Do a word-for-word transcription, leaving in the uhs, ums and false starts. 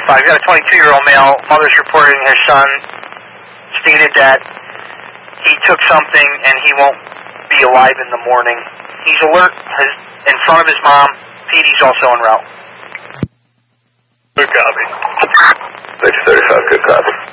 five. You got a twenty-two-year-old male. Mother's reporting his son stated that he took something and he won't be alive in the morning. He's alert his, in front of his mom. P D's also en route. Good copy. six thirty-five, good copy.